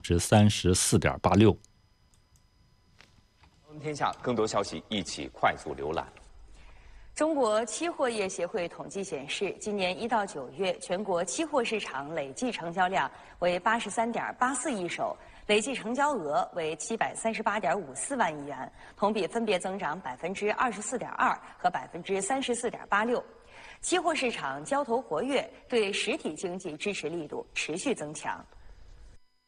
34.86%。 天下更多消息一起快速浏览。 中国期货业协会统计显示，今年1到9月，全国期货市场累计成交量为83.84亿手，累计成交额为738.54万亿元，同比分别增长24.2%和34.86%。期货市场交投活跃，对实体经济支持力度持续增强。